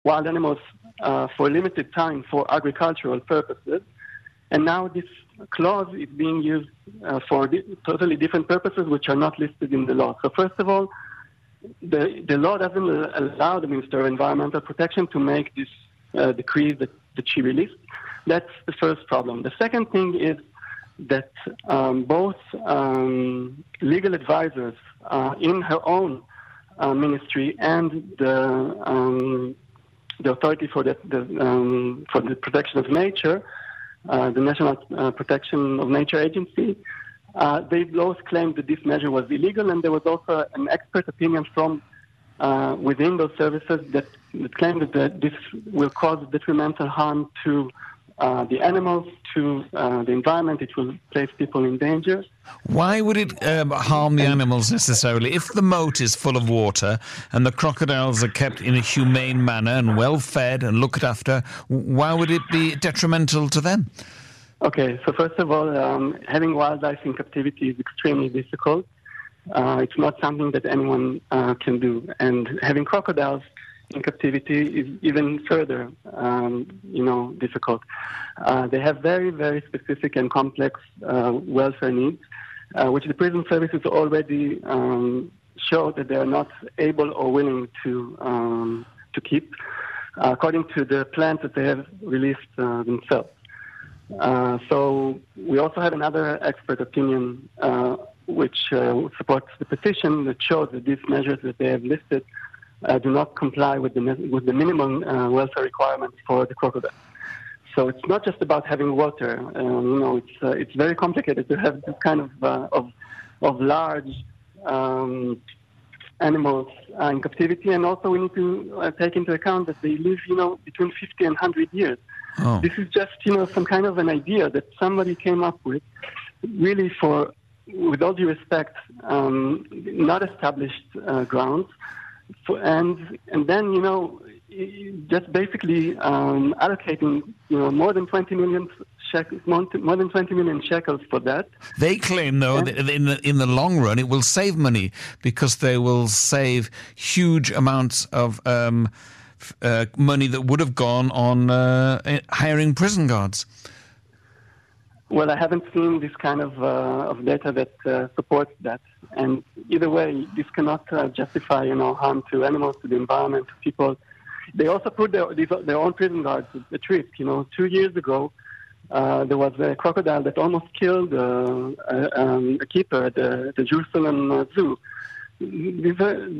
wild animals for a limited time for agricultural purposes. And now this clause is being used for totally different purposes which are not listed in the law. So first of all, the law doesn't allow the Minister of Environmental Protection to make this decree that she released. That's the first problem. The second thing is that both legal advisors in her own ministry and the Authority for the Protection of Nature, the National Protection of Nature Agency, they both claimed that this measure was illegal, and there was also an expert opinion from within those services that claimed that this will cause detrimental harm to the animals, to the environment. It will place people in danger. Why would it harm the animals necessarily? If the moat is full of water and the crocodiles are kept in a humane manner and well fed and looked after, why would it be detrimental to them? Okay, so first of all, having wildlife in captivity is extremely difficult. It's not something that anyone can do. And having crocodiles in captivity is even further, difficult. They have very, very specific and complex welfare needs, which the prison services already show that they are not able or willing to keep, according to the plans that they have released themselves. So we also have another expert opinion which supports the petition that shows that these measures that they have listed do not comply with the minimum welfare requirements for the crocodile. So it's not just about having water. It's very complicated to have this kind of large animals in captivity, and also we need to take into account that they live, between 50 and 100 years. Oh. This is just, some kind of an idea that somebody came up with, really with all due respect, not established grounds. And then, just basically allocating, more than 20 million shekels for that. They claim, though, that in the long run, it will save money because they will save huge amounts of money that would have gone on hiring prison guards. Well, I haven't seen this kind of data that supports that. And either way, this cannot justify, harm to animals, to the environment, to people. They also put their own prison guards at risk. 2 years ago, there was a crocodile that almost killed a keeper at the Jerusalem Zoo. This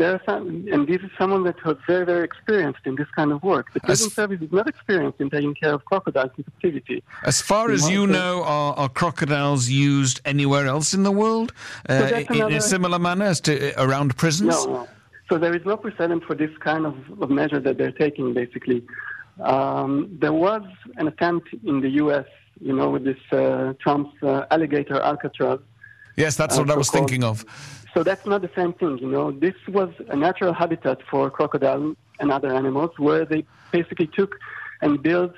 is someone that was very, very experienced in this kind of work. The prison service is not experienced in taking care of crocodiles in captivity. As far as you know, are crocodiles used anywhere else in the world in a similar manner as to around prisons? No. So there is no precedent for this kind of measure that they're taking, basically. There was an attempt in the U.S., with this Trump's alligator Alcatraz. Yes, that's what I was thinking of. So that's not the same thing, This was a natural habitat for crocodile and other animals, where they basically took and built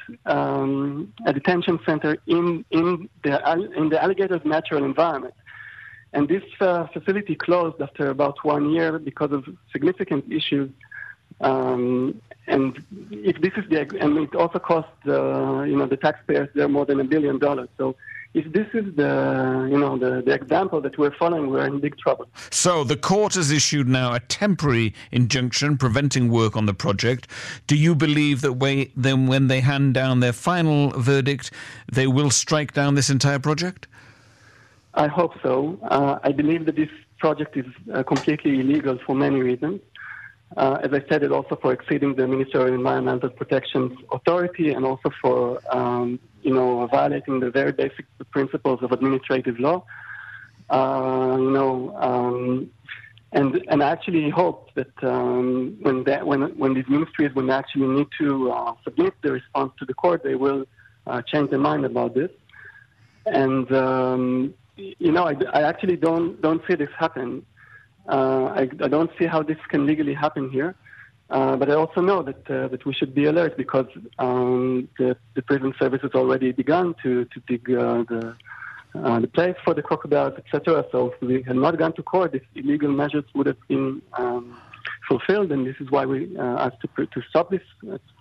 a detention center in the alligator's natural environment. And this facility closed after about 1 year because of significant issues. And if this is and it also cost the taxpayers there more than $1 billion. So if this is the example that we're following, we're in big trouble. So the court has issued now a temporary injunction preventing work on the project. Do you believe that when they hand down their final verdict, they will strike down this entire project? I hope so. I believe that this project is completely illegal for many reasons. As I said, it also for exceeding the Ministry of Environmental Protection's authority, and also for violating the very basic principles of administrative law. And I actually hope that when these ministries will actually need to submit the response to the court, they will change their mind about this. And I actually don't see this happen. I don't see how this can legally happen here. But I also know that we should be alert, because the prison service has already begun to dig the place for the crocodiles, etc. So if we had not gone to court, these illegal measures would have been fulfilled, and this is why we asked to stop this